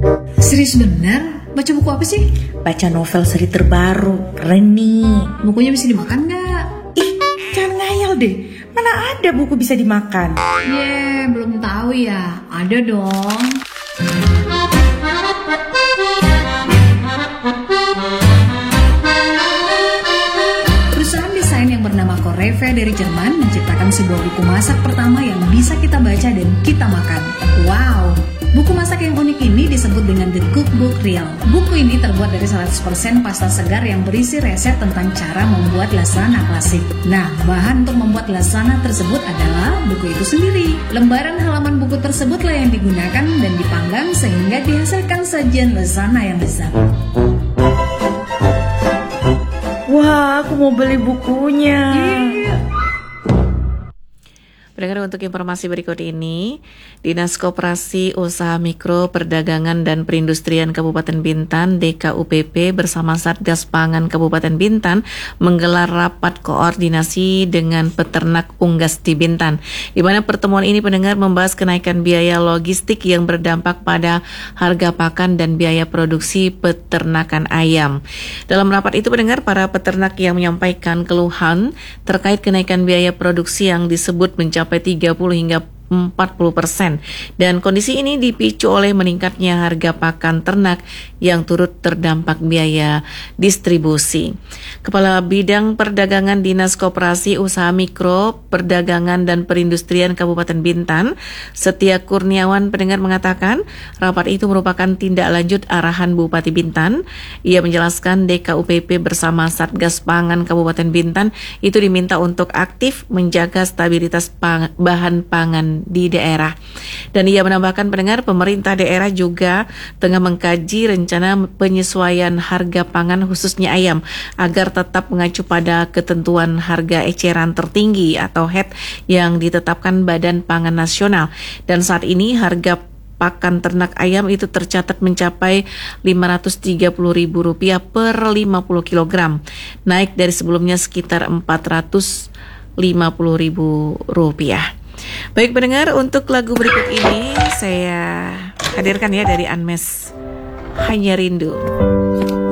Serius bener? Baca buku apa sih? Baca novel seri terbaru, keren nih. Bukunya bisa dimakan nggak? Ih, jangan ngayal deh. Mana ada buku bisa dimakan? Belum tahu ya. Ada dong. Perusahaan desain yang bernama Coreve dari Jerman menciptakan sebuah buku masak pertama yang bisa kita baca dan kita makan. Wow! Buku masak yang unik ini disebut dengan The Cookbook Real. Buku ini terbuat dari 100% pasta segar yang berisi resep tentang cara membuat lasagna klasik. Nah, bahan untuk membuat lasagna tersebut adalah buku itu sendiri. Lembaran halaman buku tersebutlah yang digunakan dan dipanggang sehingga dihasilkan sajian lasagna yang besar. Wah, aku mau beli bukunya. Pendengar, untuk informasi berikut ini, Dinas Koperasi Usaha Mikro Perdagangan dan Perindustrian Kabupaten Bintan (DKUPP) bersama Satgas Pangan Kabupaten Bintan menggelar rapat koordinasi dengan peternak unggas di Bintan, di mana pertemuan ini pendengar membahas kenaikan biaya logistik yang berdampak pada harga pakan dan biaya produksi peternakan ayam. Dalam rapat itu pendengar, para peternak yang menyampaikan keluhan terkait kenaikan biaya produksi yang disebut mencapai 30 hingga 40%, dan kondisi ini dipicu oleh meningkatnya harga pakan ternak yang turut terdampak biaya distribusi. Kepala Bidang Perdagangan Dinas Koperasi Usaha Mikro Perdagangan dan Perindustrian Kabupaten Bintan, Setia Kurniawan pendengar mengatakan rapat itu merupakan tindak lanjut arahan Bupati Bintan. Ia menjelaskan DKUPP bersama Satgas Pangan Kabupaten Bintan itu diminta untuk aktif menjaga stabilitas bahan pangan di daerah. Dan ia menambahkan pendengar, pemerintah daerah juga tengah mengkaji rencana penyesuaian harga pangan khususnya ayam agar tetap mengacu pada ketentuan harga eceran tertinggi atau HET yang ditetapkan Badan Pangan Nasional. Dan saat ini harga pakan ternak ayam itu tercatat mencapai Rp530.000 per 50 kg, naik dari sebelumnya sekitar Rp450.000. Baik pendengar, untuk lagu berikut ini saya hadirkan ya dari Anmes, Hanya Rindu.